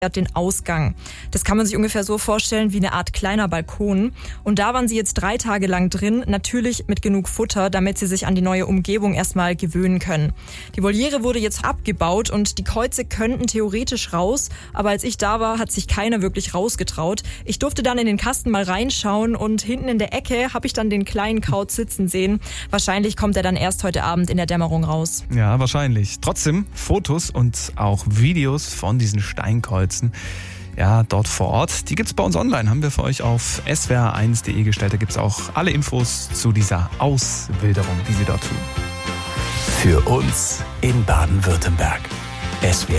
den Ausgang. Das kann man sich ungefähr so vorstellen wie eine Art kleiner Balkon. Und da waren sie jetzt 3 Tage lang drin, natürlich mit genug Futter, damit sie sich an die neue Umgebung erstmal gewöhnen können. Die Voliere wurde jetzt abgebaut und die Käuze könnten theoretisch raus, aber als ich da war, hat sich keiner wirklich rausgetraut. Ich durfte dann in den Kasten mal reinschauen und hinten in der Ecke habe ich dann den kleinen Kauz sitzen sehen. Wahrscheinlich kommt er dann erst heute Abend in der Dämmerung raus. Ja, wahrscheinlich. Trotzdem Fotos und auch Videos von diesen Steinkäuzen, ja, dort vor Ort. Die gibt's bei uns online, haben wir für euch auf swr1.de gestellt. Da gibt's auch alle Infos zu dieser Auswilderung, die sie dort tun. Für uns in Baden-Württemberg. SWR